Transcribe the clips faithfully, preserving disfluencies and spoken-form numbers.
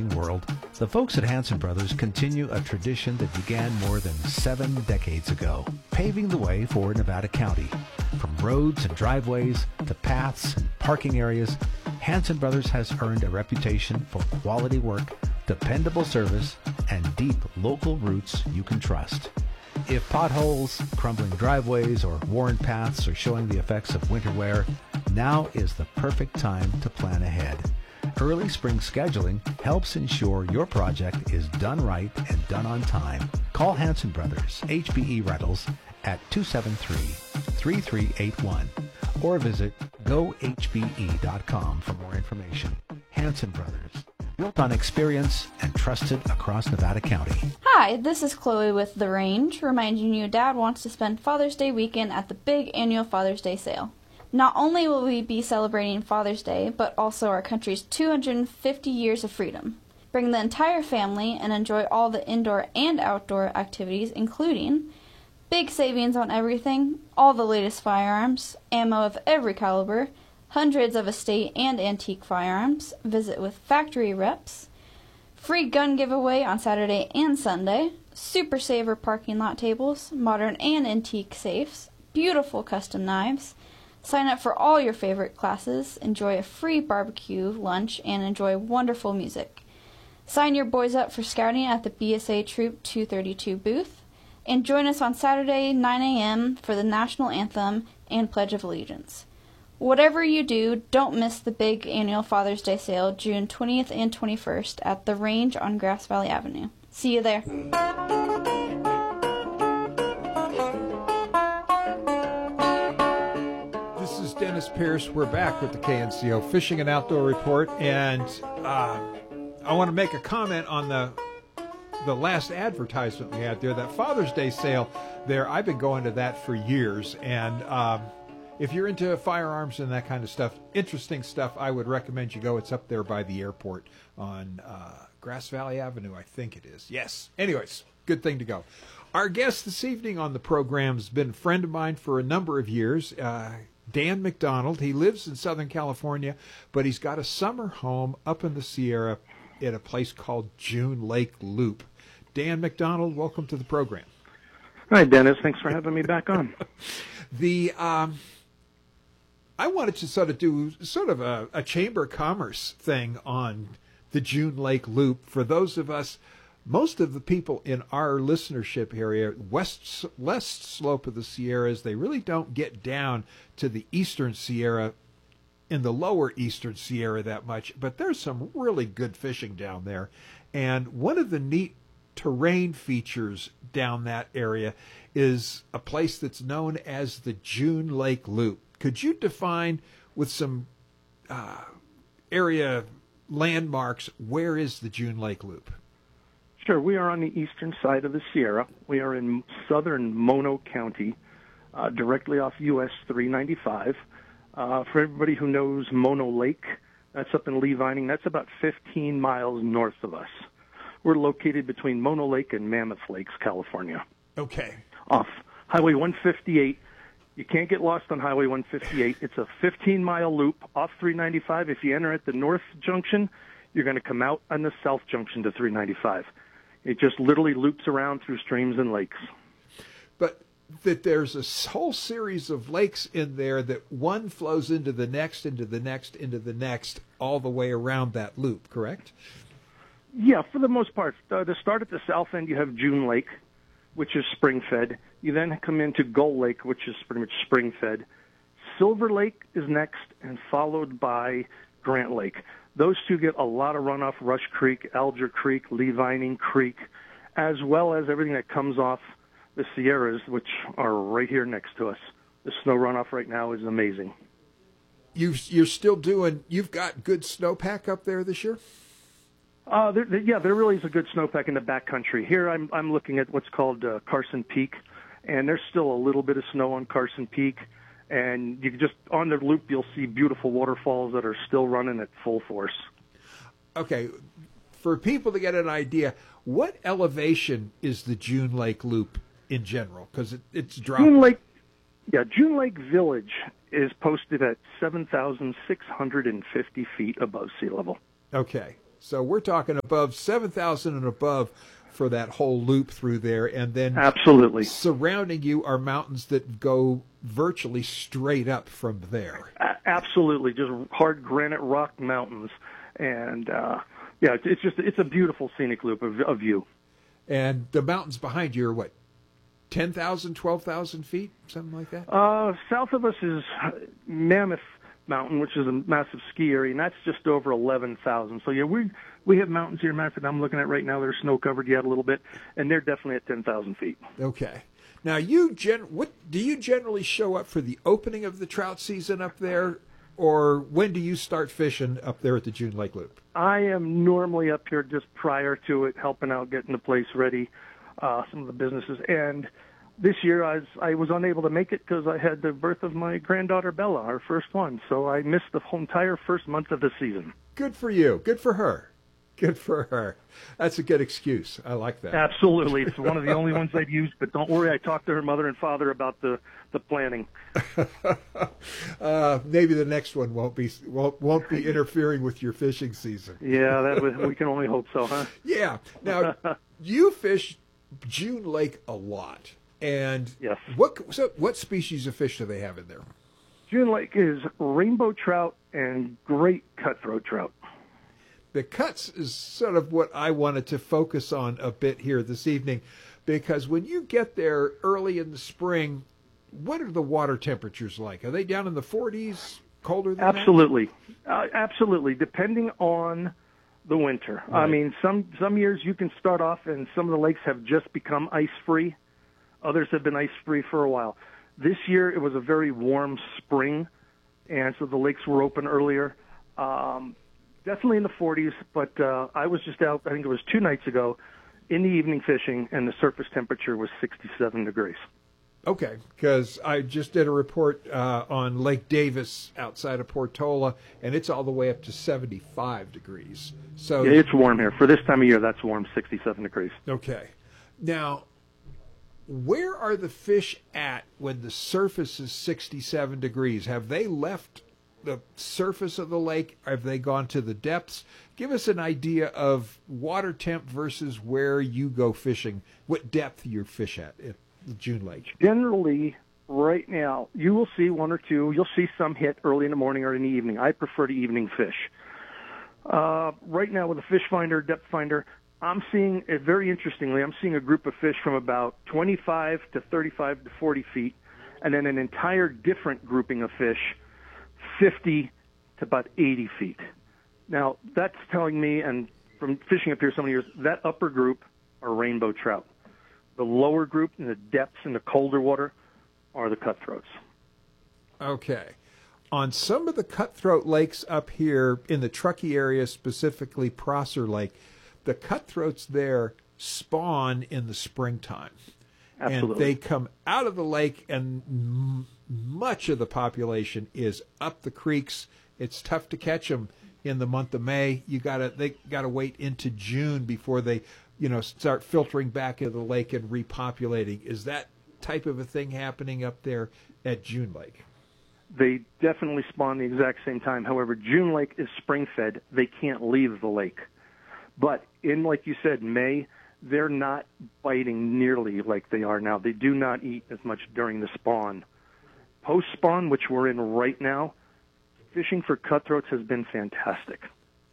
changing world, the folks at Hanson Brothers continue a tradition that began more than seven decades ago, paving the way for Nevada County. From roads and driveways to paths and parking areas, Hanson Brothers has earned a reputation for quality work, dependable service, and deep local roots you can trust. If potholes, crumbling driveways, or worn paths are showing the effects of winter wear, now is the perfect time to plan ahead. Early spring scheduling helps ensure your project is done right and done on time. Call Hanson Brothers, H B E Rentals, at two seven three, three three eight one or visit go h b e dot com for more information. Hanson Brothers, built on experience and trusted across Nevada County. Hi, this is Chloe with The Range, reminding you Dad wants to spend Father's Day weekend at the big annual Father's Day sale. Not only will we be celebrating Father's Day, but also our country's two hundred fifty years of freedom. Bring the entire family and enjoy all the indoor and outdoor activities, including big savings on everything, all the latest firearms, ammo of every caliber, hundreds of estate and antique firearms, visit with factory reps, free gun giveaway on Saturday and Sunday, super saver parking lot tables, modern and antique safes, beautiful custom knives. Sign up for all your favorite classes, enjoy a free barbecue lunch, and enjoy wonderful music. Sign your boys up for scouting at the B S A Troop two thirty-two booth, and join us on Saturday, nine a.m. for the National Anthem and Pledge of Allegiance. Whatever you do, don't miss the big annual Father's Day sale June twentieth and twenty-first at The Range on Grass Valley Avenue. See you there. This is Dennis Pierce. We're back with the K N C O Fishing and Outdoor Report, and uh, I want to make a comment on the the last advertisement we had there, that Father's Day sale there. I've been going to that for years, and um, if you're into firearms and that kind of stuff, interesting stuff, I would recommend you go. It's up there by the airport on uh, Grass Valley Avenue, I think it is. Yes. Anyways, good thing to go. Our guest this evening on the program has been a friend of mine for a number of years, uh, Dan McDonald. He lives in Southern California, but he's got a summer home up in the Sierra at a place called June Lake Loop. Dan McDonald, welcome to the program. Hi, Dennis. Thanks for having me back on. the um, I wanted to sort of do sort of a, a Chamber of Commerce thing on the June Lake Loop. For those of us, most of the people in our listenership area, west, west slope of the Sierras, they really don't get down to the eastern Sierra, in the lower eastern Sierra that much, but there's some really good fishing down there. And one of the neat terrain features down that area is a place that's known as the June Lake Loop. Could you define with some uh, area landmarks, where is the June Lake Loop? Sure. We are on the eastern side of the Sierra. We are in southern Mono County, uh, directly off U S three ninety-five. Uh, for everybody who knows Mono Lake, that's up in Lee Vining. That's about fifteen miles north of us. We're located between Mono Lake and Mammoth Lakes, California. Okay. Off Highway one fifty-eight. You can't get lost on Highway one fifty-eight. It's a fifteen-mile loop off three ninety-five. If you enter at the north junction, you're going to come out on the south junction to three ninety-five. It just literally loops around through streams and lakes. But that there's a whole series of lakes in there that one flows into the next, into the next, into the next, all the way around that loop, correct? Yeah, for the most part. Uh, to start at the south end, you have June Lake, which is spring-fed. You then come into Gull Lake, which is pretty much spring-fed. Silver Lake is next, and followed by Grant Lake. Those two get a lot of runoff, Rush Creek, Alger Creek, Lee Vining Creek, as well as everything that comes off the Sierras, which are right here next to us. The snow runoff right now is amazing. You've, you're still doing, you've got good snowpack up there this year? Uh, there, there, yeah, there really is a good snowpack in the backcountry. Here I'm, I'm looking at what's called uh, Carson Peak, and there's still a little bit of snow on Carson Peak. And you can just, on the loop, you'll see beautiful waterfalls that are still running at full force. Okay. For people to get an idea, what elevation is the June Lake Loop in general? Because it, it's dropping. June Lake, yeah, June Lake Village is posted at seven thousand six hundred fifty feet above sea level. Okay. So we're talking above seven thousand and above for that whole loop through there. And then absolutely surrounding you are mountains that go virtually straight up from there. A- absolutely. Just hard granite rock mountains. And, uh, yeah, it's just, it's a beautiful scenic loop of, of view. And the mountains behind you are what, ten thousand, twelve thousand feet, something like that? Uh, south of us is Mammoth Mountain, which is a massive ski area, and that's just over eleven thousand. So, yeah, we we have mountains here, matter of fact, I'm looking at right now. They're snow-covered yet a little bit, and they're definitely at ten thousand feet. Okay. Now, you gen- what do you generally show up for the opening of the trout season up there, or when do you start fishing up there at the June Lake Loop? I am normally up here just prior to it, helping out, getting the place ready, uh, some of the businesses. And this year I was, I was unable to make it because I had the birth of my granddaughter, Bella, our first one. So I missed the whole entire first month of the season. Good for you. Good for her. Good for her. That's a good excuse. I like that. Absolutely. It's one of the only ones I've used, but don't worry, I talked to her mother and father about the, the planning. uh, maybe the next one won't be won't, won't be interfering with your fishing season. Yeah, that was, we can only hope so, huh? Yeah. Now, you fish June Lake a lot. And yes. what so what species of fish do they have in there? June Lake is rainbow trout and great cutthroat trout. The cuts is sort of what I wanted to focus on a bit here this evening, because when you get there early in the spring, what are the water temperatures like? Are they down in the forties, colder than absolutely. that? Absolutely. Uh, absolutely, depending on the winter. Right. I mean, some, some years you can start off and some of the lakes have just become ice-free. Others have been ice-free for a while. This year it was a very warm spring, and so the lakes were open earlier. Um, Definitely in the forties, but uh, I was just out, I think it was two nights ago, in the evening fishing, and the surface temperature was sixty-seven degrees. Okay, because I just did a report uh, on Lake Davis outside of Portola, and it's all the way up to seventy-five degrees. So yeah, it's warm here. For this time of year, that's warm, sixty-seven degrees. Okay. Now, where are the fish at when the surface is sixty-seven degrees? Have they left the surface of the lake? Have they gone to the depths? Give us an idea of water temp versus where you go fishing, what depth you fish at at the June Lake. Generally, right now, you will see one or two. You'll see some hit early in the morning or in the evening. I prefer to evening fish. Uh, right now with a fish finder, depth finder, I'm seeing, it very interestingly, I'm seeing a group of fish from about twenty-five to thirty-five to forty feet, and then an entire different grouping of fish fifty to about eighty feet. Now, that's telling me, and from fishing up here so many years, that upper group are rainbow trout. The lower group in the depths in the colder water are the cutthroats. Okay. On some of the cutthroat lakes up here in the Truckee area, specifically Prosser Lake, the cutthroats there spawn in the springtime. Absolutely. And they come out of the lake, and m- much of the population is up the creeks. It's tough to catch them in the month of May. You gotta they gotta wait into June before they, you know, start filtering back into the lake and repopulating. Is that type of a thing happening up there at June Lake? They definitely spawn the exact same time. However, June Lake is spring-fed. They can't leave the lake. But in, like you said, May, they're not biting nearly like they are now. They do not eat as much during the spawn. Post-spawn, which we're in right now, fishing for cutthroats has been fantastic.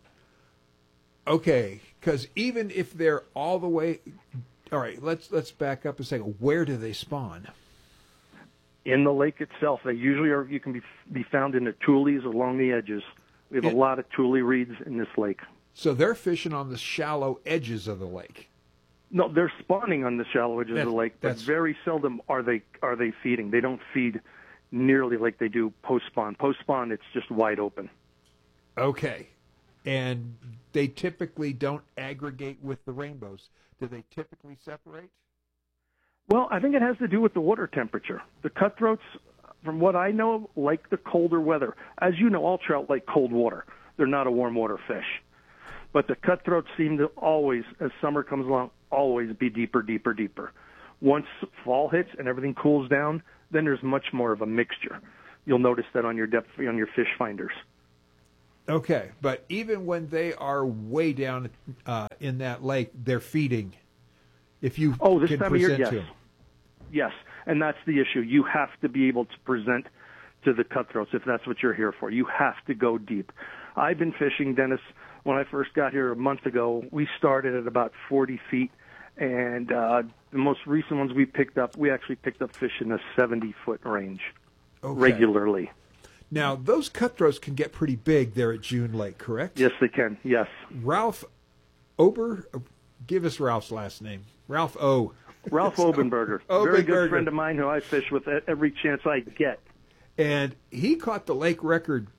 Okay, because even if they're all the way, all right, let's let's back up a second. Where do they spawn? In the lake itself. They usually are. You can be be found in the tules along the edges. We have it, a lot of tule reeds in this lake. So they're fishing on the shallow edges of the lake. No, they're spawning on the shallow edges that, of the lake, but very seldom are they are they feeding. They don't feed nearly like they do post-spawn. Post-spawn, it's just wide open. Okay. And they typically don't aggregate with the rainbows. Do they typically separate? Well, I think it has to do with the water temperature. The cutthroats, from what I know, like the colder weather. As you know, all trout like cold water. They're not a warm water fish. But the cutthroats seem to always, as summer comes along, always be deeper, deeper, deeper. Once fall hits and everything cools down, then there's much more of a mixture. You'll notice that on your depth, on your fish finders. Okay, but even when they are way down uh, in that lake, they're feeding. If you oh, this can time of year, present yes. to them. Yes, and that's the issue. You have to be able to present to the cutthroats if that's what you're here for. You have to go deep. I've been fishing, Dennis, when I first got here a month ago. We started at about forty feet, and uh, the most recent ones we picked up, we actually picked up fish in the seventy-foot range Okay. regularly. Now, those cutthroats can get pretty big there at June Lake, correct? Yes, they can, yes. Ralph Ober, give us Ralph's last name. Ralph O. Ralph Obenberger, very good Obenberger. friend of mine who I fish with every chance I get. And he caught the lake record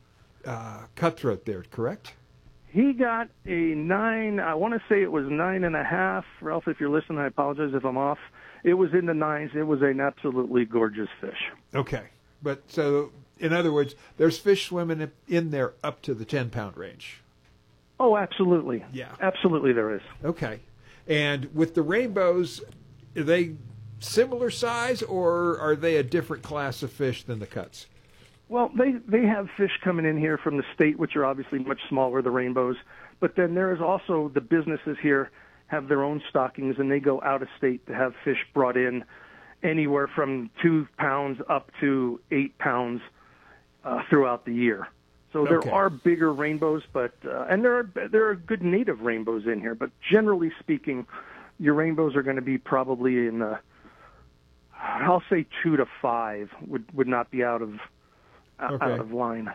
uh, cutthroat there, correct? He got a nine, I want to say it was nine and a half. Ralph, if you're listening, I apologize if I'm off. It was in the nines. It was an absolutely gorgeous fish. Okay. But so, in other words, there's fish swimming in there up to the ten-pound range. Oh, absolutely. Yeah. Absolutely there is. Okay. And with the rainbows, are they similar size, or are they a different class of fish than the cuts? Well, they, they have fish coming in here from the state, which are obviously much smaller, the rainbows. But then there is also the businesses here have their own stockings, and they go out of state to have fish brought in anywhere from two pounds up to eight pounds uh, throughout the year. So there Okay. are bigger rainbows, but uh, and there are there are good native rainbows in here. But generally speaking, your rainbows are going to be probably in the, I'll say two to five would would not be out of Okay. out of line.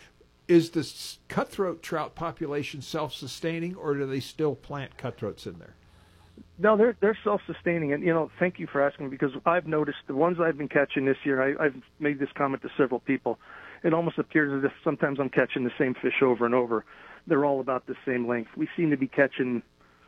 Is the s- cutthroat trout population self-sustaining, or do they still plant cutthroats in there? No, they're they're self-sustaining, and you know, thank you for asking, because I've noticed the ones I've been catching this year. I, I've made this comment to several people. It almost appears as if sometimes I'm catching the same fish over and over. They're all about the same length. We seem to be catching,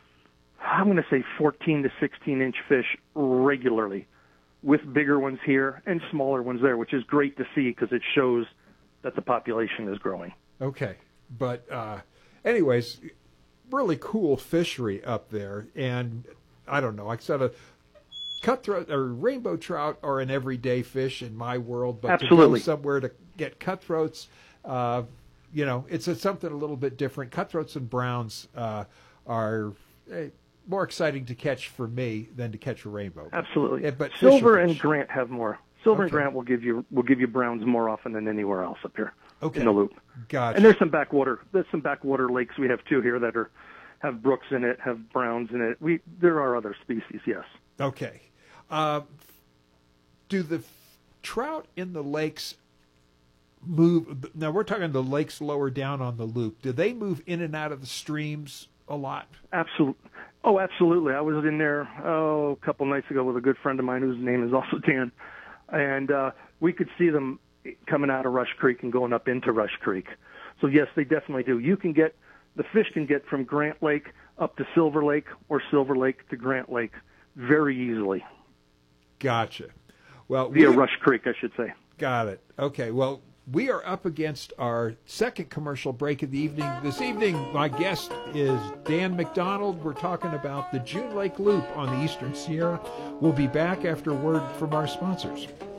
I'm going to say, fourteen to sixteen inch fish regularly, with bigger ones here and smaller ones there, which is great to see because it shows that the population is growing. Okay. But uh, anyways, really cool fishery up there. And I don't know, I said a cutthroat or rainbow trout are an everyday fish in my world, but Absolutely. to go somewhere to get cutthroats, uh, you know, it's a, something a little bit different. Cutthroats and browns uh, are uh, more exciting to catch for me than to catch a rainbow. Absolutely. Yeah, but Silver fish are and fish. Grant have more. Silver and Okay. Grant will give you will give you browns more often than anywhere else up here Okay. in the loop. Gotcha. And there's some backwater there's some backwater lakes we have too here that are have brooks in it, have browns in it. We there are other species, yes. Okay. Uh, do the f- trout in the lakes move? Now we're talking the lakes lower down on the loop. Do they move in and out of the streams a lot? Absolutely. Oh, absolutely. I was in there oh a couple nights ago with a good friend of mine whose name is also Dan, and uh, we could see them coming out of Rush Creek and going up into Rush Creek. So yes, they definitely do. You can get the fish can get from Grant Lake up to Silver Lake, or Silver Lake to Grant Lake, very easily. Gotcha. Well, Via we- Rush Creek, I should say. Got it. Okay. Well, we are up against our second commercial break of the evening. This evening, my guest is Dan McDonald. We're talking about the June Lake Loop on the Eastern Sierra. We'll be back after a word from our sponsors.